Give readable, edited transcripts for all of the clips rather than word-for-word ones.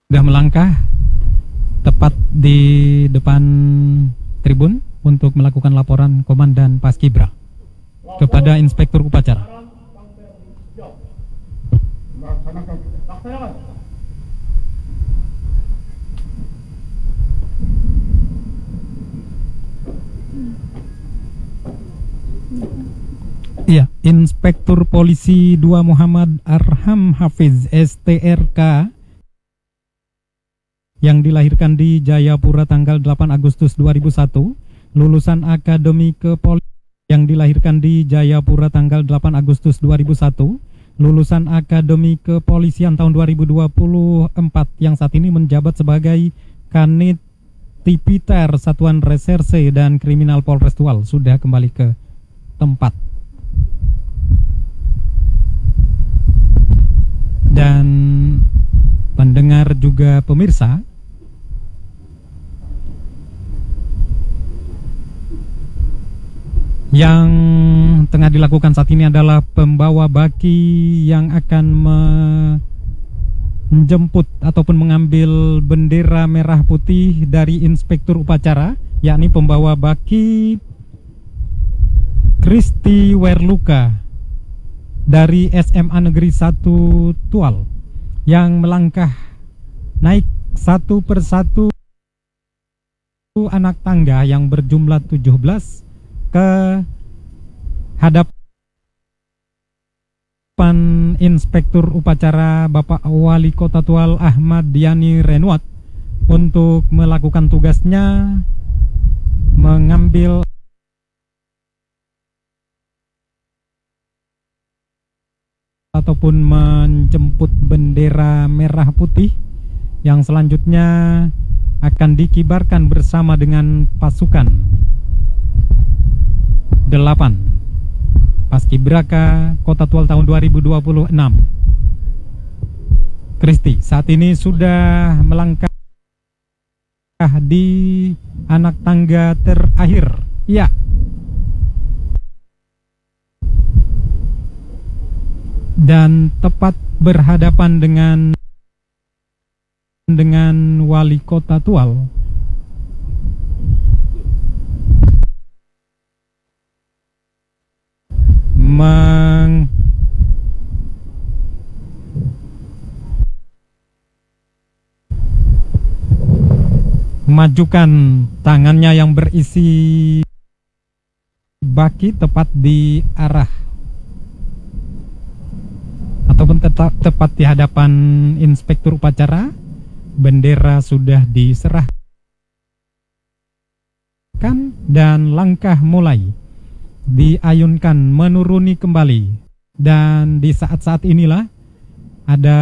sudah melangkah tepat di depan tribun untuk melakukan laporan Komandan Paskibra kepada Inspektur Upacara. Iya, Inspektur Polisi 2 Muhammad Arham Hafiz STRK yang dilahirkan di Jayapura tanggal 8 Agustus 2001, lulusan Akademi Kepolisian yang dilahirkan di Jayapura tanggal 8 Agustus 2001, lulusan Akademi Kepolisian tahun 2024 yang saat ini menjabat sebagai Kanit Tipiter Satuan Reserse dan Kriminal Polres Tual sudah kembali ke tempat. Dan pendengar juga pemirsa, yang tengah dilakukan saat ini adalah pembawa baki yang akan menjemput ataupun mengambil bendera merah putih dari Inspektur Upacara, yakni pembawa baki Kristi Werluka dari SMA Negeri 1 Tual yang melangkah naik satu persatu anak tangga yang berjumlah 17 ke hadapan Inspektur Upacara Bapak Wali Kota Tual Ahmad Yani Renwat untuk melakukan tugasnya mengambil ataupun menjemput bendera merah putih yang selanjutnya akan dikibarkan bersama dengan pasukan 8 Paskibraka Kota Tual tahun 2026. Kristi saat ini sudah melangkah di anak tangga terakhir. Ya. Dan tepat berhadapan dengan Wali Kota Tual. Memajukan tangannya yang berisi baki tepat di arah ataupun tepat di hadapan Inspektur Upacara. Bendera sudah diserahkan dan langkah mulai diayunkan menuruni kembali. Dan di saat-saat inilah ada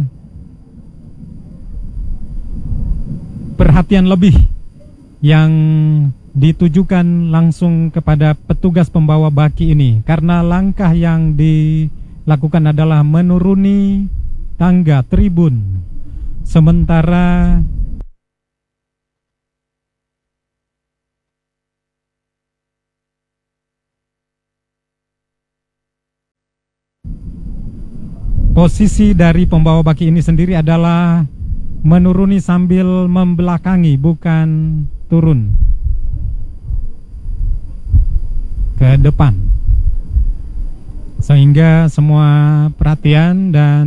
perhatian lebih yang ditujukan langsung kepada petugas pembawa baki ini, karena langkah yang dilakukan adalah menuruni tangga tribun, sementara posisi dari pembawa baki ini sendiri adalah menuruni sambil membelakangi, bukan turun ke depan, sehingga semua perhatian dan